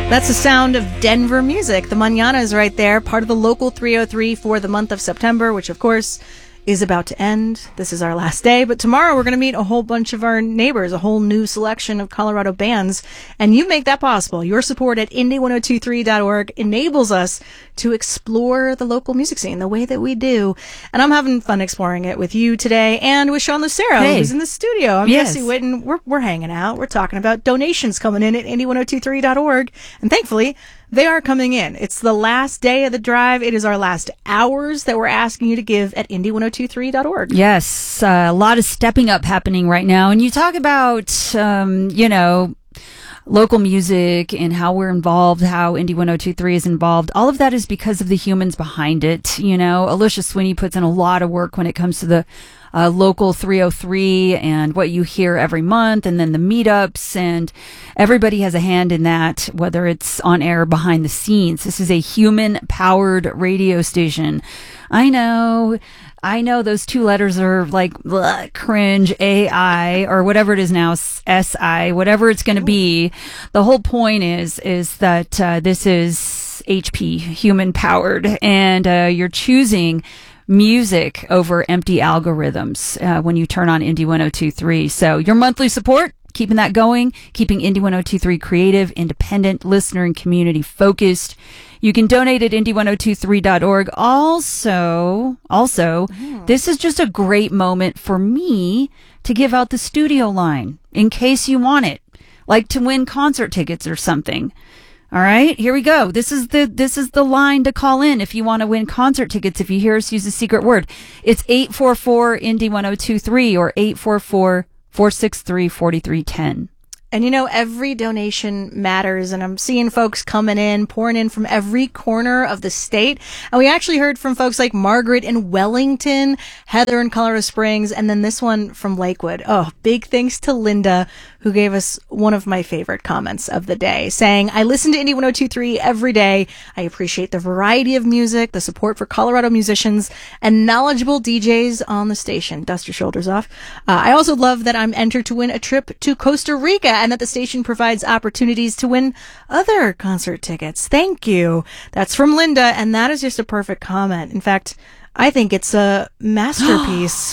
That's the sound of Denver music. The Mañana is right there, part of the Local 303 for the month of September, which, of course, is about to end. This is our last day, but tomorrow we're going to meet a whole bunch of our neighbors, a whole new selection of Colorado bands, and you make that possible. Your support at indie1023.org enables us to explore the local music scene the way that we do, and I'm having fun exploring it with you today and with Sean Lucero, who's in the studio. I'm Jesse Witten. We're hanging out. We're talking about donations coming in at indie1023.org, and thankfully, they are coming in. It's the last day of the drive. It is our last hours that we're asking you to give at indie1023.org. Yes, a lot of stepping up happening right now. And you talk about, local music and how we're involved, how Indie 1023 is involved. All of that is because of the humans behind it. You know, Alicia Sweeney puts in a lot of work when it comes to the Local 303 and what you hear every month, and then the meetups, and everybody has a hand in that, whether it's on air or behind the scenes. This is a human-powered radio station. I know those two letters are like bleh, cringe, AI, or whatever it is now, SI, whatever it's going to be. The whole point is that this is HP, human-powered, and you're choosing music over empty algorithms when you turn on Indie 1023. So your monthly support, keeping that going, keeping Indie 1023 creative, independent, listener, and community focused. You can donate at indie1023.org. Also, this is just a great moment for me to give out the studio line in case you want it, like to win concert tickets or something. All right, here we go. This is the line to call in if you want to win concert tickets. If you hear us use the secret word, it's 844-INDIE-1023 or 844-463-4310. And you know, every donation matters, and I'm seeing folks coming in, pouring in from every corner of the state. And we actually heard from folks like Margaret in Wellington, Heather in Colorado Springs, and then this one from Lakewood. Oh, big thanks to Linda, who gave us one of my favorite comments of the day, saying, I listen to Indie 1023 every day. I appreciate the variety of music, the support for Colorado musicians, and knowledgeable DJs on the station. Dust your shoulders off. I also love that I'm entered to win a trip to Costa Rica, and that the station provides opportunities to win other concert tickets. Thank you. That's from Linda, and that is just a perfect comment. In fact, I think it's a masterpiece.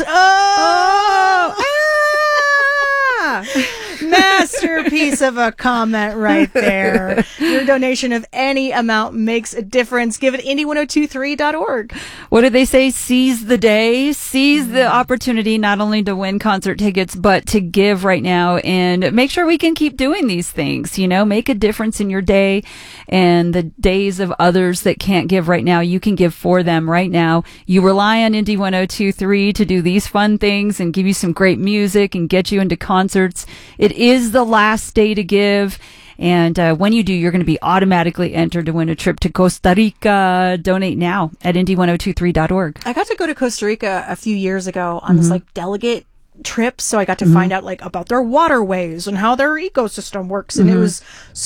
Masterpiece of a comment right there. Your donation of any amount makes a difference. Give it indie1023.org. What do they say? Seize the day, seize the opportunity not only to win concert tickets, but to give right now, and make sure we can keep doing these things, you know, make a difference in your day and the days of others that can't give right now. You can give for them right now. You rely on Indie 1023 to do these fun things and give you some great music and get you into concerts. It is the last day to give. And when you do, you're going to be automatically entered to win a trip to Costa Rica. Donate now at indie1023.org. I got to go to Costa Rica a few years ago on this delegate trip, so I got to find out about their waterways and how their ecosystem works, and it was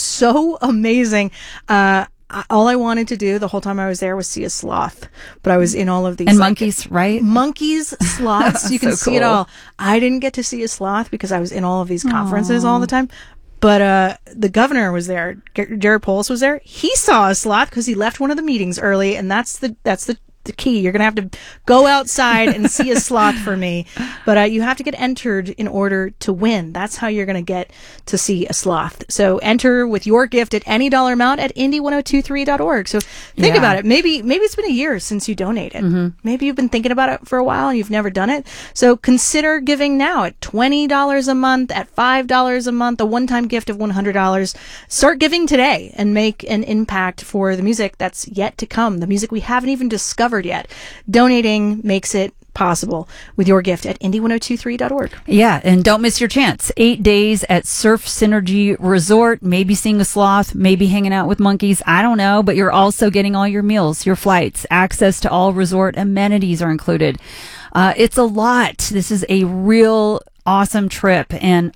so amazing. All I wanted to do the whole time I was there was see a sloth, but I was in all of these. And monkeys, right? Monkeys, sloths, you can see it all. I didn't get to see a sloth because I was in all of these conferences all the time. But the governor was there. Jared Polis was there. He saw a sloth because he left one of the meetings early, and that's the key. You're going to have to go outside and see a sloth for me. But you have to get entered in order to win. That's how you're going to get to see a sloth. So enter with your gift at any dollar amount at indie1023.org. So think about it. Maybe it's been a year since you donated. Maybe you've been thinking about it for a while and you've never done it. So consider giving now at $20 a month, at $5 a month, a one-time gift of $100. Start giving today and make an impact for the music that's yet to come, the music we haven't even discovered yet. Donating makes it possible with your gift at indie1023.org. Yeah, and don't miss your chance. 8 days at Surf Synergy Resort, maybe seeing a sloth, maybe hanging out with monkeys, I don't know, but you're also getting all your meals, your flights, access to all resort amenities are included. It's a lot. This is a real awesome trip, and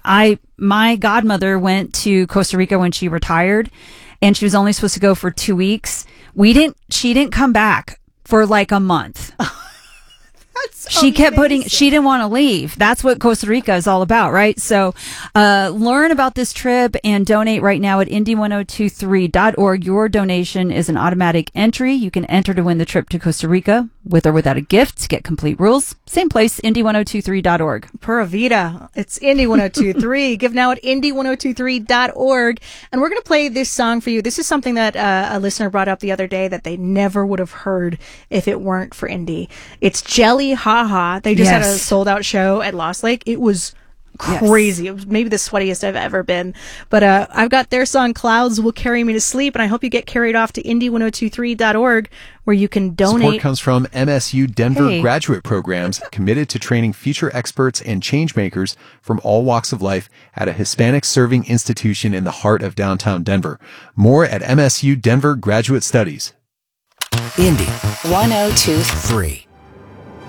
my godmother went to Costa Rica when she retired, and she was only supposed to go for 2 weeks. She didn't come back for like a month. She kept she didn't want to leave. That's what Costa Rica is all about, right? So learn about this trip and donate right now at Indy1023.org. Your donation is an automatic entry. You can enter to win the trip to Costa Rica with or without a gift. Get complete rules. Same place, Indy1023.org. Pura Vida. It's Indy1023. Give now at Indy1023.org. And we're going to play this song for you. This is something that a listener brought up the other day that they never would have heard if it weren't for Indy. It's Jelly Ha Ha. They just had a sold out show at Lost Lake. It was crazy. It was maybe the sweatiest I've ever been. But I've got their song Clouds Will Carry Me to Sleep, and I hope you get carried off to Indy1023.org where you can donate. Support comes from MSU Denver graduate programs committed to training future experts and change makers from all walks of life at a Hispanic serving institution in the heart of downtown Denver. More at MSU Denver Graduate Studies. Indy 1023.